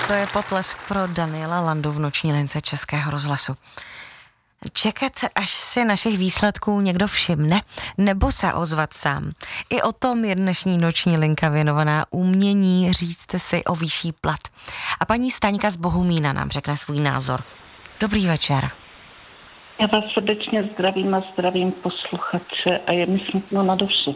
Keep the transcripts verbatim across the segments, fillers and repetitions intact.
To je potlesk pro Daniela Landu v noční lince Českého rozhlasu. Čekat, až si našich výsledků někdo všimne, nebo se ozvat sám. I o tom je dnešní noční linka věnovaná umění říct si o vyšší plat. A paní Staňka z Bohumína nám řekne svůj názor. Dobrý večer. Já vás srdečně zdravím a zdravím posluchače a je mi smutno na duši.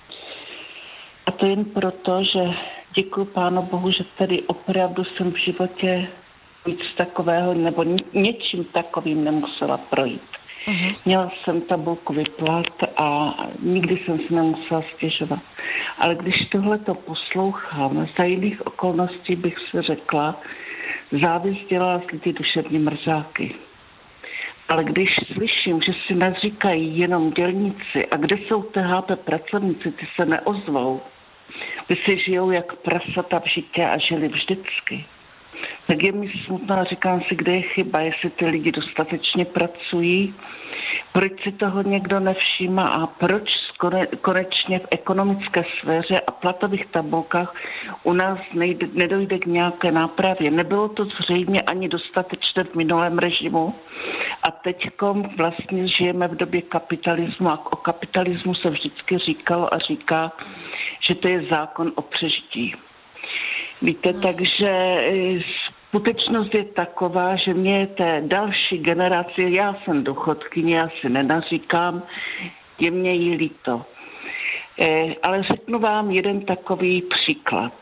A to jen proto, že děkuji Pánu Bohu, že tady opravdu jsem v životě nic takového nebo něčím takovým nemusela projít. Uh-huh. Měla jsem tabulku vyplat a nikdy jsem si nemusela stěžovat. Ale když tohleto poslouchám, za jiných okolností bych si řekla, závist dělá z lidí duševní mrzáky. Ale když slyším, že si naříkají jenom dělníci a kde jsou T H P pracovníci, ty se neozvou, ty si žijou jak prasata v žitě a žili vždycky, tak je mi smutno a říkám si, kde je chyba, jestli ty lidi dostatečně pracují, proč si toho někdo nevšímá a proč konečně v ekonomické sféře a platových tabulkách u nás nejde, nedojde k nějaké nápravě. Nebylo to zřejmě ani dostatečné v minulém režimu a teďkom vlastně žijeme v době kapitalismu a o kapitalismu se vždycky říkalo a říká, že to je zákon o přežití. Víte, takže skutečnost je taková, že mě té další generaci, já jsem důchodkyně, já si nenaříkám, je mě jí líto. E, ale řeknu vám jeden takový příklad.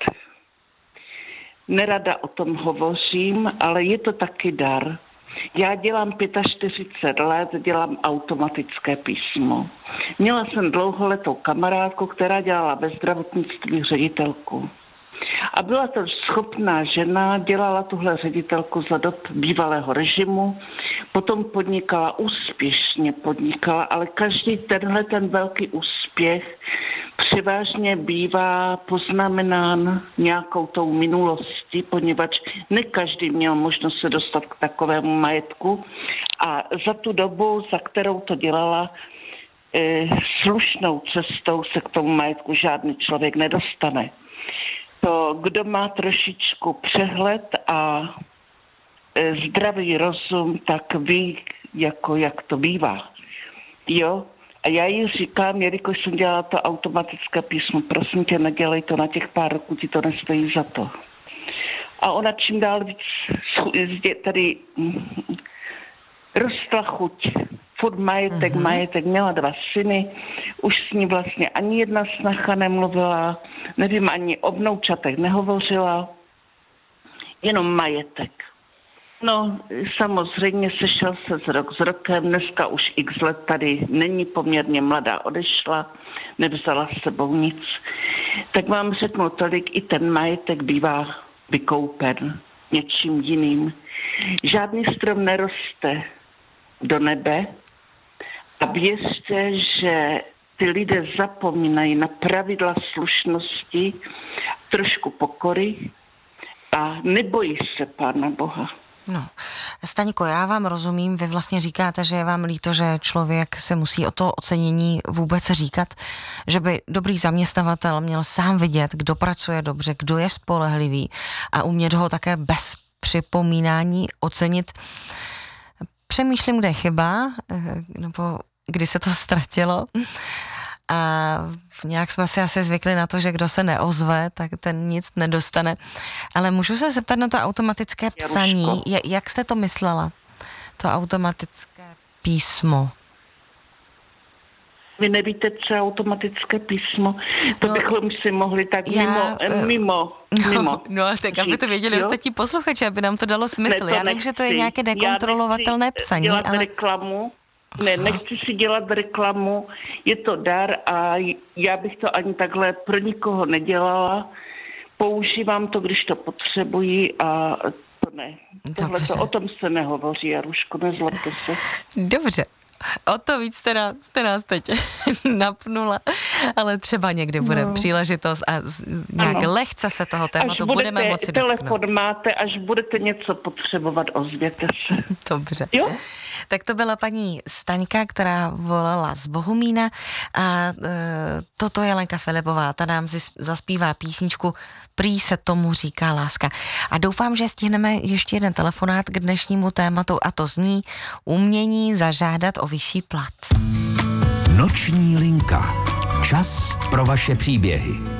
Nerada o tom hovořím, ale je to taky dar. Já dělám čtyřicet pět let, dělám automatické písmo. Měla jsem dlouholetou kamarádku, která dělala ve zdravotnictví ředitelku. A byla to schopná žena, dělala tuhle ředitelku za dob bývalého režimu, potom podnikala, úspěšně podnikala, ale každý tenhle ten velký úspěch převážně bývá poznamenán nějakou tou minulostí, poněvadž ne každý měl možnost se dostat k takovému majetku a za tu dobu, za kterou to dělala, e, slušnou cestou se k tomu majetku žádný člověk nedostane. To, kdo má trošičku přehled a e, zdravý rozum, tak ví, jako, jak to bývá. Jo? A já jí říkám, jelikož jsem dělala to automatické písmo, prosím tě, nedělej to na těch pár roků, ti to nestojí za to. A ona čím dál víc tady rostla chuť. Furt majetek, mm-hmm. majetek, měla dva syny, už s ní vlastně ani jedna snacha nemluvila, nevím, ani o vnoučatech nehovořila, jenom majetek. No, samozřejmě sešel se z rok s rokem, dneska už x let tady není, poměrně mladá, odešla, nevzala s sebou nic. Tak vám řeknu tolik, i ten majetek bývá vykoupen něčím jiným. Žádný strom neroste do nebe a věřte, že ty lidé zapomínají na pravidla slušnosti, trošku pokory a nebojí se Pána Boha. No, Staňko, já vám rozumím, vy vlastně říkáte, že je vám líto, že člověk se musí o to ocenění vůbec říkat, že by dobrý zaměstnavatel měl sám vidět, kdo pracuje dobře, kdo je spolehlivý a umět ho také bez připomínání ocenit. Přemýšlím, kde je chyba, nebo kdy se to ztratilo. A nějak jsme si asi zvykli na to, že kdo se neozve, tak ten nic nedostane. Ale můžu se zeptat na to automatické psaní. Jak jste to myslela? To automatické písmo. Vy nevíte, co je automatické písmo? To no, bychom si mohli tak já, mimo, uh, mimo, no, mimo. No, ale tak, aby to věděli ostatní posluchači, aby nám to dalo smysl. Ne, to já nevím, že to je nějaké dekontrolovatelné psaní, ale... reklamu. Ne, nechci si dělat reklamu, je to dar a já bych to ani takhle pro nikoho nedělala. Používám to, když to potřebuji a to ne. Tohle to, o tom se nehovoří, Jaruško, nezlobte se. Dobře. O to víc jste nás, jste nás teď napnula, ale třeba někdy bude no. příležitost a nějak ano. lehce se toho tématu budeme moci dotknout. Telefon máte, až budete něco potřebovat, ozvěte se. Dobře. Jo? Tak to byla paní Staňka, která volala z Bohumína a e, toto je Lenka Filipová, ta nám zaspívá písničku Prý se tomu říká láska. A doufám, že stihneme ještě jeden telefonát k dnešnímu tématu a to zní umění zažádat o vyšší plat. Noční linka. Čas pro vaše příběhy.